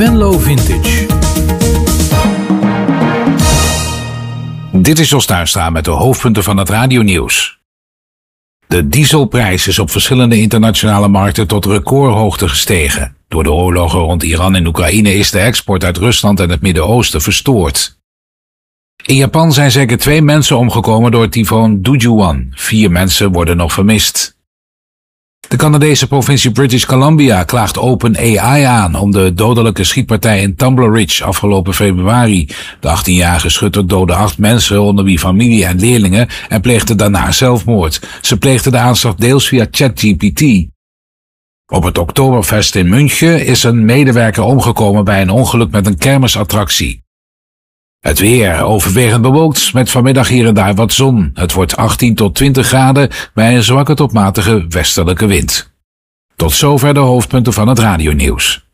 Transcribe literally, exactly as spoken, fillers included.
Venlo Vintage. Dit is Jos Tuinstra met de hoofdpunten van het radionieuws. De dieselprijs is op verschillende internationale markten tot recordhoogte gestegen. Door de oorlogen rond Iran en Oekraïne is de export uit Rusland en het Midden-Oosten verstoord. In Japan zijn zeker twee mensen omgekomen door tyfoon Dujuan. Vier mensen worden nog vermist. De Canadese provincie British Columbia klaagt OpenAI aan om de dodelijke schietpartij in Tumbler Ridge afgelopen februari. De achttienjarige schutter doodde acht mensen, onder wie familie en leerlingen, en pleegde daarna zelfmoord. Ze pleegde de aanslag deels via ChatGPT. Op het Oktoberfest in München is een medewerker omgekomen bij een ongeluk met een kermisattractie. Het weer overwegend bewolkt, met vanmiddag hier en daar wat zon. Het wordt achttien tot twintig graden bij een zwakke tot matige westelijke wind. Tot zover de hoofdpunten van het radionieuws.